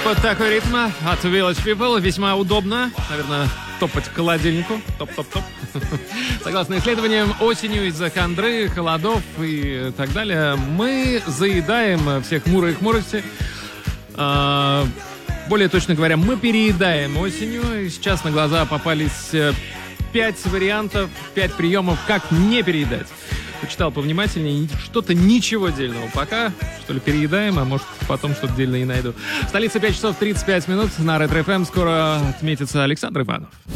Вот такой ритм от Village People. Весьма удобно. Наверное, топать к холодильнику. Топ-топ-топ. Согласно исследованиям, осенью из-за хандры, холодов и так далее мы заедаем всех хмурые хмурости. Более точно говоря, мы переедаем осенью. И сейчас на глаза попались 5 вариантов, 5 приемов, как не переедать. Почитал повнимательнее, что-то ничего дельного. Пока, что ли, переедаем, а может, потом что-то дельное и найду. В столице 5 часов 35 минут. На Ретро ФМ скоро отметится Александр Иванов.